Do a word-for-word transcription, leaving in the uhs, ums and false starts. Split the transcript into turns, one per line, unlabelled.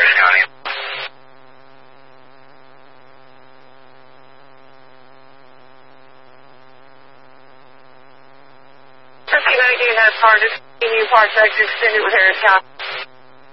Harris County.
fifty nineteen has hard to continue parts exit extended with Harris County.